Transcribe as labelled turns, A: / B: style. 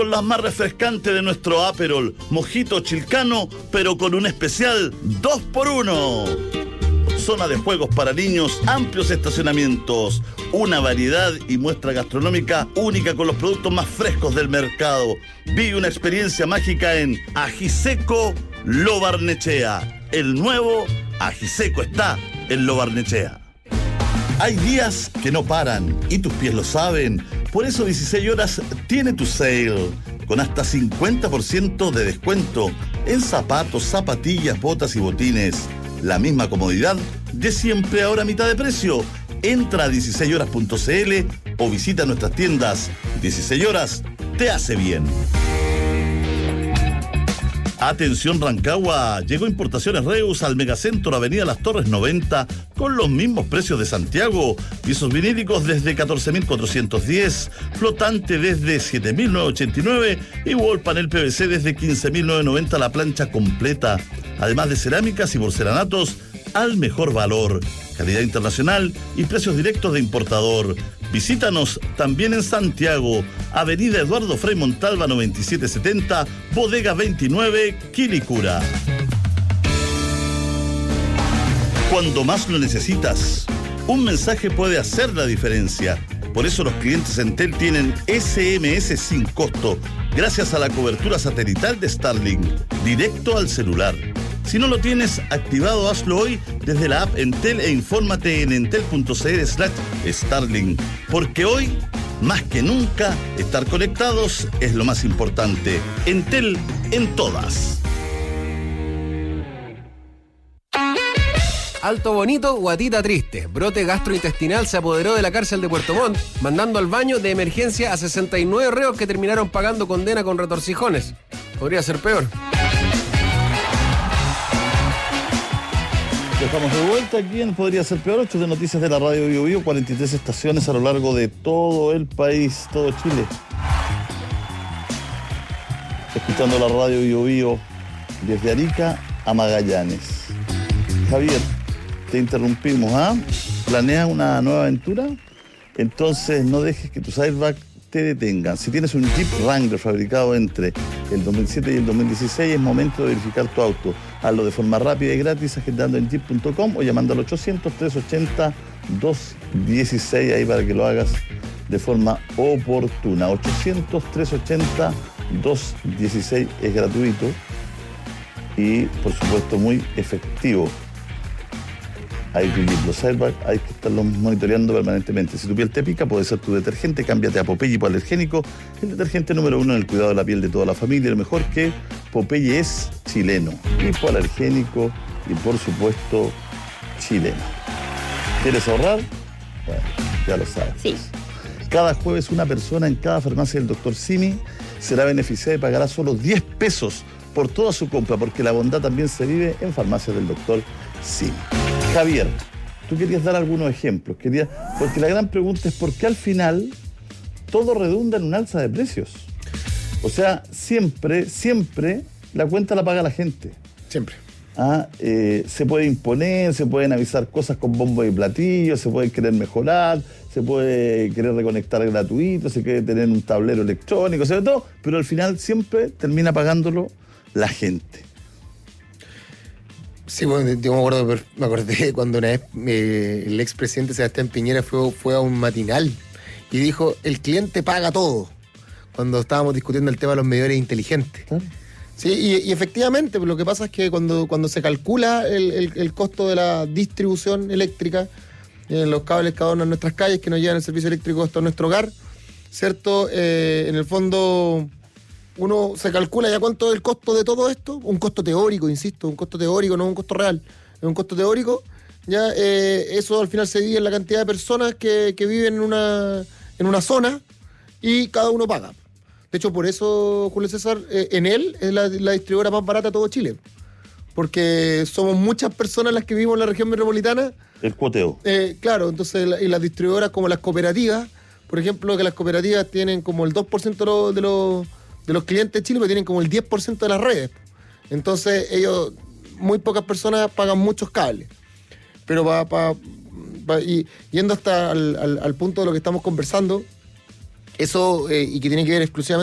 A: Con las más refrescantes de nuestro Aperol, mojito chilcano, pero con un especial 2x1. Zona de juegos para niños, amplios estacionamientos, una variedad y muestra gastronómica única con los productos más frescos del mercado. Vive una experiencia mágica en Ajiseco Lo Barnechea. El nuevo Ajiseco está en Lo Barnechea. Hay días que no paran y tus pies lo saben. Por eso 16 horas tiene tu sale, con hasta 50% de descuento en zapatos, zapatillas, botas y botines. La misma comodidad de siempre, ahora a mitad de precio. Entra a 16horas.cl o visita nuestras tiendas. 16 horas te hace bien. Atención Rancagua, llegó Importaciones Reus al Megacentro Avenida Las Torres 90 con los mismos precios de Santiago. Pisos vinílicos desde 14.410, flotante desde 7.989 y wall panel PVC desde 15.990 la plancha completa. Además de cerámicas y porcelanatos al mejor valor, calidad internacional y precios directos de importador. Visítanos también en Santiago, Avenida Eduardo Frei Montalva 9770, Bodega 29, Quilicura. Cuando más lo necesitas, un mensaje puede hacer la diferencia. Por eso los clientes Entel tienen SMS sin costo, gracias a la cobertura satelital de Starlink, directo al celular. Si no lo tienes activado, hazlo hoy desde la app Entel e infórmate en entel.cl/Starlink. Porque hoy, más que nunca, estar conectados es lo más importante. Entel en todas.
B: Alto Bonito, guatita triste. Brote gastrointestinal se apoderó de la cárcel de Puerto Montt, mandando al baño de emergencia a 69 reos que terminaron pagando condena con retorcijones. Podría ser peor.
A: Estamos de vuelta aquí en Podría Ser Peor, 8 de noticias de la radio Bio Bio, 43 estaciones a lo largo de todo el país, todo Chile. Escuchando la radio Bio Bio desde Arica a Magallanes. Javier, te interrumpimos, ¿ah? ¿Planeas una nueva aventura? Entonces no dejes que tus airbags te detengan. Si tienes un Jeep Wrangler fabricado entre el 2007 y el 2016, es momento de verificar tu auto. Hazlo de forma rápida y gratis agendando en jeep.com o llamando al 800-380-216 ahí para que lo hagas de forma oportuna. 800-380-216 es gratuito y por supuesto muy efectivo. Hay que los airbags, hay que estarlos monitoreando permanentemente. Si tu piel te pica, puede ser tu detergente. Cámbiate a Popeye Hipoalergénico, el detergente número 1 en el cuidado de la piel de toda la familia. Lo mejor que Popeye es chileno, hipoalergénico y por supuesto chileno. ¿Quieres ahorrar? Bueno, ya lo sabes.
C: Sí.
A: Cada jueves una persona en cada farmacia del Dr. Simi será beneficiada y pagará solo 10 pesos por toda su compra, porque la bondad también se vive en farmacias del Dr. Simi. Javier, tú querías dar algunos ejemplos, porque la gran pregunta es por qué al final todo redunda en un alza de precios. O sea, siempre la cuenta la paga la gente.
B: Siempre.
A: Se puede imponer, se pueden avisar cosas con bombo y platillos, se puede querer mejorar, se puede querer reconectar gratuito, se quiere tener un tablero electrónico, se ve todo, pero al final siempre termina pagándolo la gente.
D: Sí, bueno, yo me acordé cuando una vez el expresidente Sebastián Piñera fue a un matinal y dijo, el cliente paga todo, cuando estábamos discutiendo el tema de los medidores inteligentes.
A: Claro.
D: Sí, y efectivamente, lo que pasa es que cuando se calcula el costo de la distribución eléctrica, los cables cada uno en nuestras calles que nos llevan el servicio eléctrico hasta nuestro hogar, ¿cierto? En el fondo, uno se calcula ya cuánto es el costo de todo esto, un costo teórico, insisto, un costo teórico, no un costo real, es un costo teórico, ya eso al final se divide en la cantidad de personas que viven en una zona y cada uno paga. De hecho, por eso, Julio César, Enel es la distribuidora más barata de todo Chile, porque somos muchas personas las que vivimos en la región metropolitana.
A: El cuoteo.
D: Claro, entonces, y las distribuidoras como las cooperativas, por ejemplo, que las cooperativas tienen como el 2% de los clientes de Chile, pero tienen como el 10% de las redes. Entonces, muy pocas personas pagan muchos cables. Pero yendo hasta al punto de lo que estamos conversando, eso, y que tiene que ver exclusivamente